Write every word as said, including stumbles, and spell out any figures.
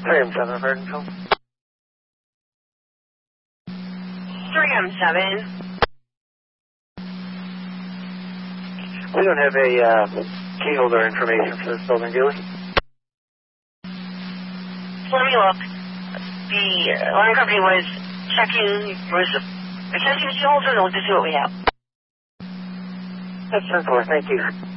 three M seven, Verdenville. three M seven. We don't have a uh, key holder information for this building, do we? Let me look. The alarm company was checking, was assessing the key holder, and we'll just see what we have. That's ten four, thank you.